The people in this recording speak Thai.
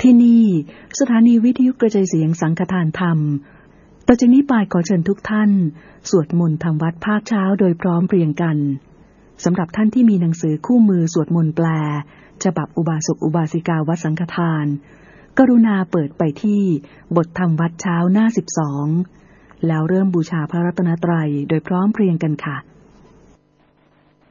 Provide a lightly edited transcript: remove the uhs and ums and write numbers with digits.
ที่นี่สถานีวิทยุกระจายเสียงสังฆทานธรรมต่อจากนี้ไปขอเชิญทุกท่านสวดมนต์ทำวัดภาคเช้าโดยพร้อมเพรียงกันสำหรับท่านที่มีหนังสือคู่มือสวดมนต์แปลฉบับอุบาสกอุบาสิกาวัดสังฆทานกรุณาเปิดไปที่บทธรรมวัดเช้าหน้า12แล้วเริ่มบูชาพระรัตนตรัยโดยพร้อมเพรียงกันค่ะ